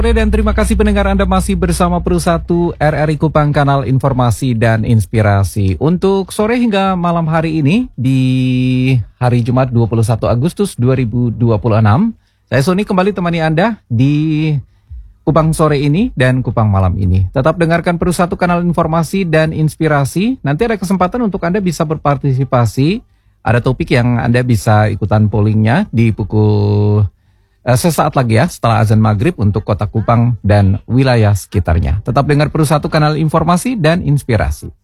Sore dan terima kasih pendengar Anda masih bersama Pro 1 RRI Kupang, kanal informasi dan inspirasi. Untuk sore hingga malam hari ini di hari Jumat 21 Agustus 2026, saya Sony kembali temani Anda di Kupang sore ini dan Kupang malam ini. Tetap dengarkan Pro 1 kanal informasi dan inspirasi. Nanti ada kesempatan untuk Anda bisa berpartisipasi. Ada topik yang Anda bisa ikutan pollingnya di pukul sesaat lagi ya, setelah azan maghrib untuk kota Kupang dan wilayah sekitarnya. Tetap dengar Pro 1 kanal informasi dan inspirasi.